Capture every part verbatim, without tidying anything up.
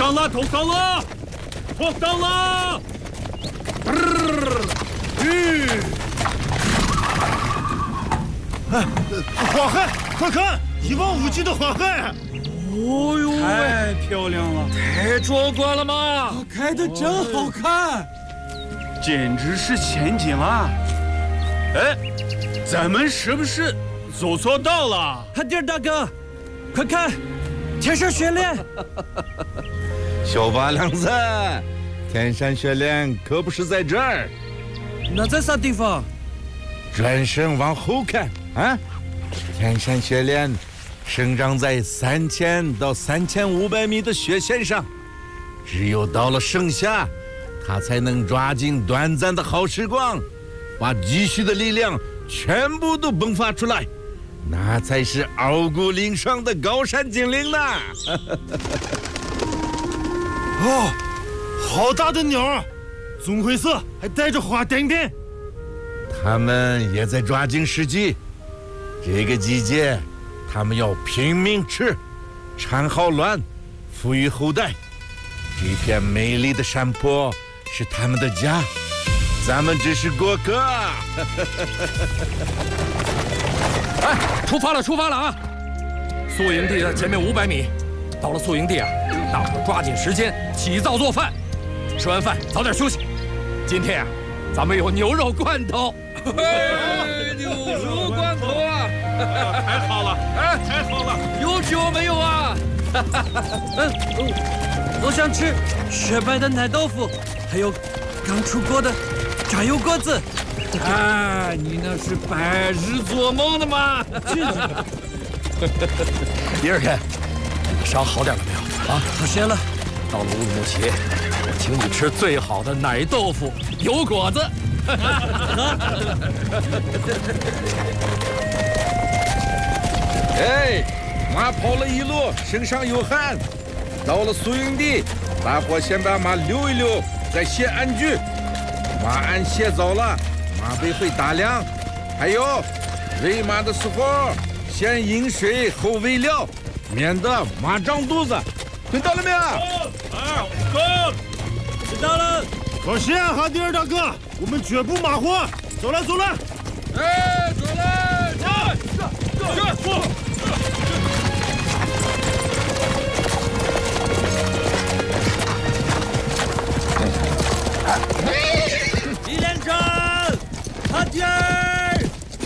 上了，投降了，投降了！ 嗯，哎，花海，快看，一望无际的花海！ 哦呦，太漂亮了， 太壮观了嘛！ 开的真好看， 简直是仙境啊！哎，咱们是不是走错道了？ 哈迪尔大哥，快看，天上雪莲！ 小八娘子，天山雪莲可不是在这儿， 那在啥地方？ 转身往后看啊，天山雪莲生长在三千到三千五百米的雪线上，只有到了盛夏，它才能抓紧短暂的好时光，把积蓄的力量全部都迸发出来，那才是傲骨凌霜的高山精灵呢！ 哦，好大的鸟啊，棕灰色，还带着花点点。 它们也在抓紧时机，这个季节，它们要拼命吃，产好卵，抚育后代。这片美丽的山坡是他们的家，咱们只是过客。 哎，出发了，出发了啊！宿营地的前面五百米，到了宿营地啊，大伙抓紧时间起灶做饭，吃完饭早点休息。今天啊，咱们有牛肉罐头。牛肉罐头啊！ 太好了，哎，太好了！ 有酒没有啊？ 嗯，我想吃雪白的奶豆腐，还有刚出锅的炸油果子。 哎，你那是白日做梦的吗？第二天，你的伤好点了没有？啊， 好些了。 到了乌鲁木齐，我请你吃最好的奶豆腐、油果子。 哎，马跑了一路，身上有汗。到了宿营地，大伙先把马溜一溜，再卸鞍具。马鞍卸早了，马背会打凉。还有，喂马的时候，先饮水后喂料，免得马胀肚子。听到了没有？ 啊，走， 知道了。 放心，哈迪尔大哥，我们绝不马虎。走了，走了。 哎，走了，走，走，走，走。 李连长，哈迪尔。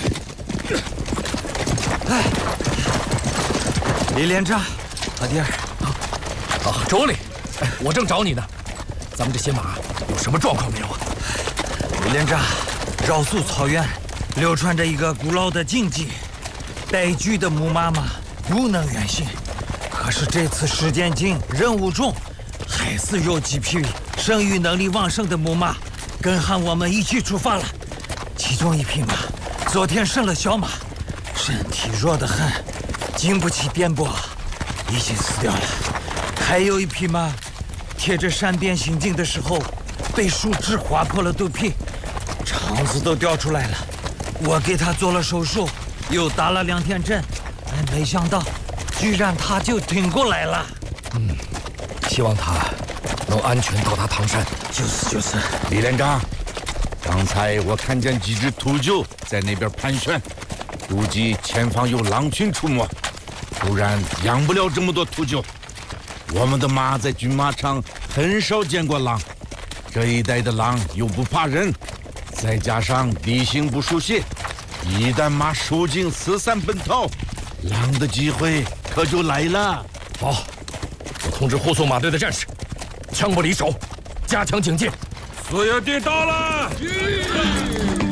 哎，李连长，哈迪尔。 啊，周里，哎，我正找你呢。咱们这些马有什么状况没有啊？ 李连长，绕素草原流传着一个古老的禁忌：带具的母妈妈不能远行。可是这次时间紧，任务重，还是有几匹生育能力旺盛的母马跟上我们一起出发了。其中一匹马昨天生了小马，身体弱得很，经不起颠簸，已经死掉了。还有一匹马贴着山边行进的时候，被树枝划破了肚皮，肠子都掉出来了。我给他做了手术，又打了两天针，哎，没想到，居然他就挺过来了。 嗯，希望他能安全到达唐山。 就是就是， 李连长，刚才我看见几只秃鹫在那边盘旋，估计前方有狼群出没，不然养不了这么多秃鹫。我们的马在军马场很少见过狼，这一带的狼又不怕人，再加上地形不熟悉，一旦马受惊四散奔逃，狼的机会可就来了。 好，我通知护送马队的战士，枪不离手，加强警戒。 宿营地到了。